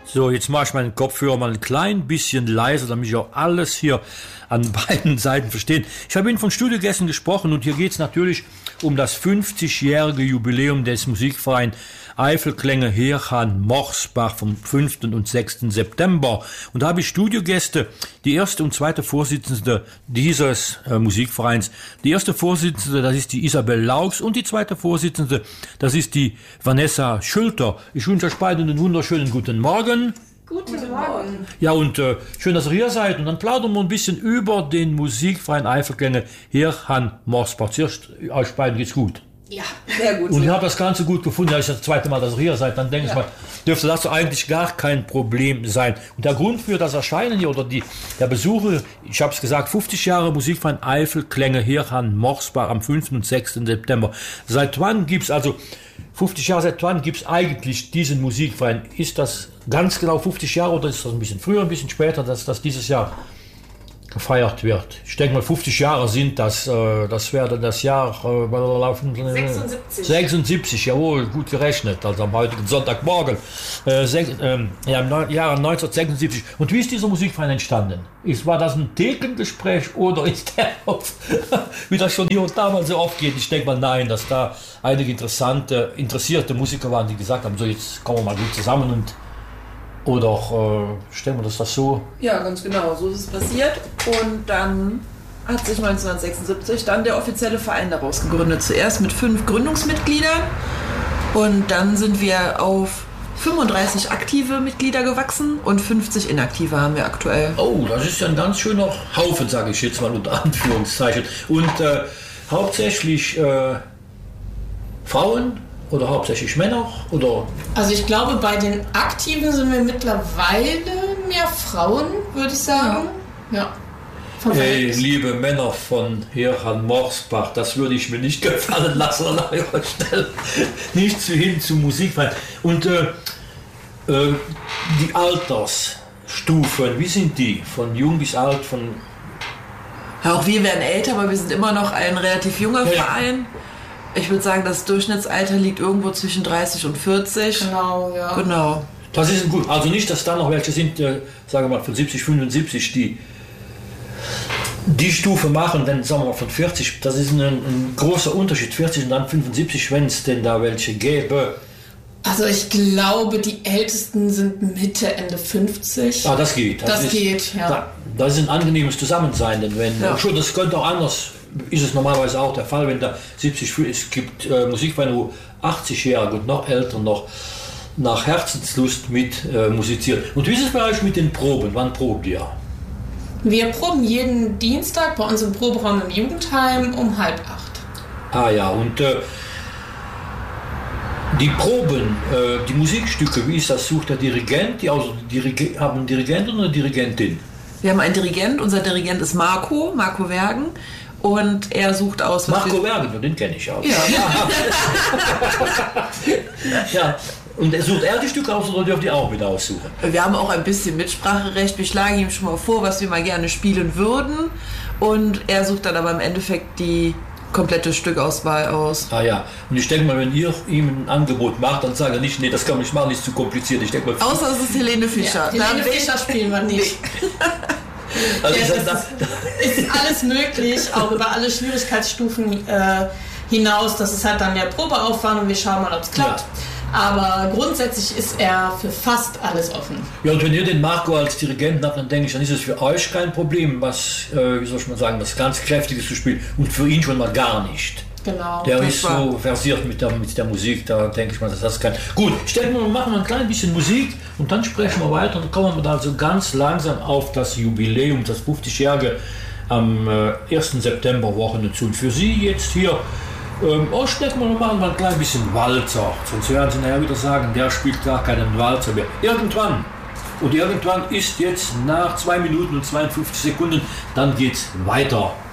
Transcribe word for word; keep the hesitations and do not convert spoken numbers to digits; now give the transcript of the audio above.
So, jetzt mache ich meinen Kopfhörer mal ein klein bisschen leiser, damit ich auch alles hier an beiden Seiten verstehe. Ich habe Ihnen von Studiogästen gesprochen und hier geht es natürlich um das fünfzigjährige Jubiläum des Musikvereins Eifelklänge Hirchan-Morsbach vom fünften und sechsten September. Und da habe ich Studiogäste, die erste und zweite Vorsitzende dieses äh, Musikvereins. Die erste Vorsitzende, das ist die Isabel Laux, und die zweite Vorsitzende, das ist die Vanessa Schülter. Ich wünsche euch beiden einen wunderschönen guten Morgen. Guten Morgen. Ja, und äh, schön, dass ihr hier seid. Und dann plaudern wir ein bisschen über den Musikverein Eifelklänge Hirchan-Morsbach. Zuerst, euch beiden geht's gut. Ja, sehr gut. Und ich habe das Ganze gut gefunden. Ja, ich das zweite Mal, dass ihr hier seid, dann denke ja. ich mal, dürfte das eigentlich gar kein Problem sein. Und der Grund für das Erscheinen hier oder die, der Besuche, ich habe es gesagt, fünfzig Jahre Musikverein Eifelklänge Hirchan-Morsbach am fünften und sechsten September. Seit wann gibt's also fünfzig Jahre, seit wann gibt's eigentlich diesen Musikverein? Ist das ganz genau fünfzig Jahre oder ist das ein bisschen früher, ein bisschen später, dass das dieses Jahr gefeiert wird? Ich denke mal, fünfzig Jahre sind das, äh, das wäre das Jahr äh, sechsundsiebzig. sechsundsiebzig, jawohl, gut gerechnet, also am heutigen Sonntagmorgen, äh, sech, äh, ja, im Jahre neunzehnhundertsechsundsiebzig. Und wie ist dieser Musikverein entstanden? Ist, war das ein Thekengespräch oder ist der auf, wie das schon hier und da mal so oft geht? Ich denke mal, nein, dass da einige interessante, interessierte Musiker waren, die gesagt haben, so jetzt kommen wir mal gut zusammen und oder auch, äh, stellen wir das, das so? Ja, ganz genau, so ist es passiert. Und dann hat sich neunzehnhundertsechsundsiebzig dann der offizielle Verein daraus gegründet. Zuerst mit fünf Gründungsmitgliedern und dann sind wir auf fünfunddreißig aktive Mitglieder gewachsen und fünfzig inaktive haben wir aktuell. Oh, das ist ja ein ganz schöner Haufen, sage ich jetzt mal unter Anführungszeichen. Und äh, hauptsächlich äh, Frauen? Oder hauptsächlich Männer? Oder? Also ich glaube, bei den Aktiven sind wir mittlerweile mehr Frauen, würde ich sagen. Ja. ja. Hey, liebe Männer von Hirchan-Morsbach, das würde ich mir nicht gefallen lassen an eurer Stelle. Nicht zu hin zu Musikverein. Und äh, äh, die Altersstufen, wie sind die? Von jung bis alt? Von ja, auch wir werden älter, aber wir sind immer noch ein relativ junger ja, Verein. Ich würde sagen, das Durchschnittsalter liegt irgendwo zwischen dreißig und vierzig. Genau, ja. Genau. Das ist gut. Also nicht, dass da noch welche sind, äh, sagen wir mal von siebzig, fünfundsiebzig, die die Stufe machen, dann sagen wir mal von vierzig. Das ist ein, ein großer Unterschied, vierzig und dann fünfundsiebzig, wenn es denn da welche gäbe. Also ich glaube, die Ältesten sind Mitte, Ende fünfzig. Ah, das geht. Das, das ist, geht, ja. Da, das ist ein angenehmes Zusammensein, denn wenn, ja. schon, das könnte auch anders, ist es normalerweise auch der Fall, wenn da siebzig, es gibt äh, Musikvereine, wo achtzigjährige und noch älter noch nach Herzenslust mit äh, musizieren. Und wie ist es bei euch mit den Proben? Wann probt ihr? Wir proben jeden Dienstag bei uns im Proberaum im Jugendheim um halb acht. Ah ja, und äh, die Proben, äh, die Musikstücke, wie ist das? Sucht der Dirigent? Die also Dirige- haben einen Dirigenten oder eine Dirigentin? Wir haben einen Dirigent, unser Dirigent ist Marco, Marco Wergen. Und er sucht aus... Marco Wergen, den kenne ich auch. Ja. Ja. Und er sucht er die Stücke aus oder dürft ihr auch mit aussuchen? Wir haben auch ein bisschen Mitspracherecht. Wir schlagen ihm schon mal vor, was wir mal gerne spielen würden. Und er sucht dann aber im Endeffekt die komplette Stückauswahl aus. Ah ja, und ich denke mal, wenn ihr ihm ein Angebot macht, dann sagt er nicht, nee, das kann man nicht machen, ist zu kompliziert. Ich denke mal, außer es ist Helene Fischer. Ja, Helene Fischer spielen wir nicht. Also ja, ist, das das ist, ist alles möglich, auch über alle Schwierigkeitsstufen äh, hinaus. Das ist halt dann der Probeaufwand und wir schauen mal, ob es klappt. Ja. Aber grundsätzlich ist er für fast alles offen. Ja, und wenn ihr den Marco als Dirigenten habt, dann denke ich, dann ist es für euch kein Problem, was, äh, wie soll ich mal sagen, was ganz Kräftiges zu spielen. Und für ihn schon mal gar nicht. Genau. Der ist so versiert mit der, mit der Musik, da denke ich mal, dass das kann. Gut, ich denke mal, wir machen mal ein klein bisschen Musik und dann sprechen wir weiter und kommen wir da also ganz langsam auf das Jubiläum, das fünfzigjährige am äh, ersten Septemberwochenende zu. Und für Sie jetzt hier, ähm, oh, stecken wir machen mal ein klein bisschen Walzer, sonst werden Sie nachher wieder sagen, der spielt gar keinen Walzer mehr. Irgendwann, und irgendwann ist jetzt nach zwei Minuten und zweiundfünfzig Sekunden, dann geht's weiter.